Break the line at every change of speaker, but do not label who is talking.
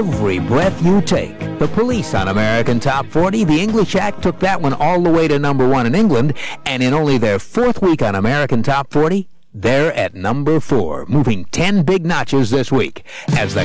every breath you take. The Police on American Top 40. The English Act took that one all the way to number 1 in England, and in only their 4th week on American Top 40, they're at number 4, moving 10 big notches this week as the